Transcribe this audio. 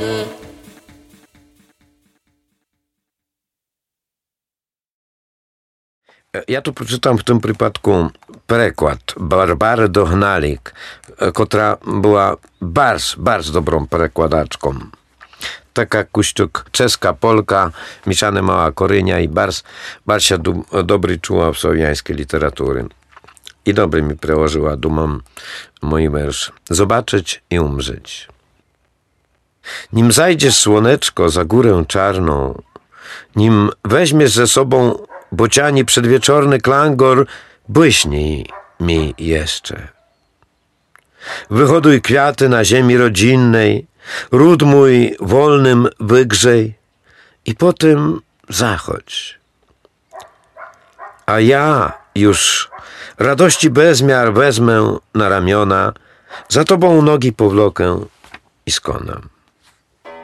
Ja tu przeczytam w tym przypadku przekład Barbary Dohnalik, która była bardzo dobrą przekładaczką. Taka kuściuk czeska, Polka, mieszane mała Korynia i bardzo się dobry czuła w słowiańskiej literatury. I dobry mi przełożyła, dumam, mój wiersz. Zobaczyć i umrzeć. Nim zajdziesz słoneczko za górę czarną, nim weźmiesz ze sobą bociani przedwieczorny klangor, błyśnij mi jeszcze. Wyhoduj kwiaty na ziemi rodzinnej, ród mój wolnym wygrzej i potem zachodź. A ja już radości bezmiar wezmę na ramiona, za tobą nogi powlokę i skonam.